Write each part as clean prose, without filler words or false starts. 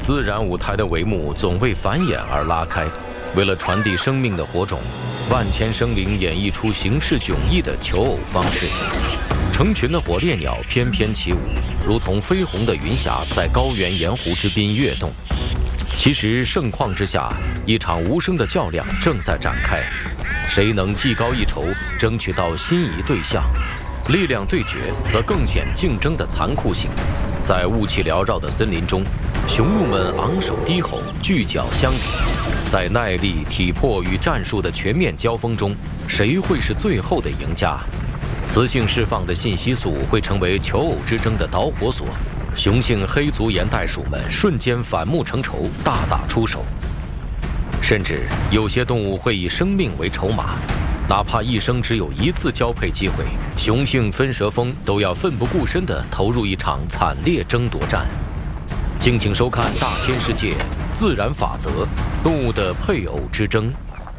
自然舞台的帷幕总为繁衍而拉开，为了传递生命的火种，万千生灵演绎出形式迥异的求偶方式。成群的火烈鸟翩翩起舞，如同绯红的云霞在高原盐湖之滨跃动。其实盛况之下，一场无声的较量正在展开，谁能技高一筹，争取到心仪对象？力量对决则更显竞争的残酷性。在雾气缭绕的森林中，雄鹿们昂首低吼，巨角相抵。在耐力、体魄与战术的全面交锋中，谁会是最后的赢家？雌性释放的信息素会成为求偶之争的导火索，雄性黑足岩袋鼠们瞬间反目成仇，大打出手。甚至有些动物会以生命为筹码，哪怕一生只有一次交配机会，雄性分蛇蜂都要奋不顾身地投入一场惨烈争夺战。敬请收看《大千世界：自然法则：动物的配偶之争》。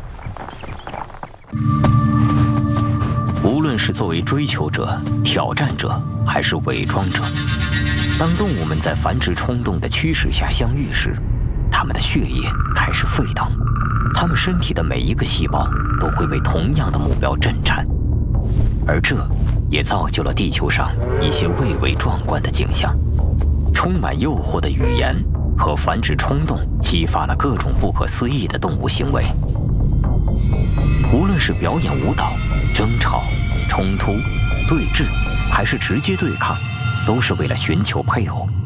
无论是作为追求者、挑战者，还是伪装者，当动物们在繁殖冲动的驱使下相遇时，它们的血液开始沸腾，它们身体的每一个细胞都会为同样的目标震颤，而这也造就了地球上一些蔚为壮观的景象。充满诱惑的语言和繁殖冲动激发了各种不可思议的动物行为。无论是表演舞蹈、争吵、冲突、对峙，还是直接对抗，都是为了寻求配偶。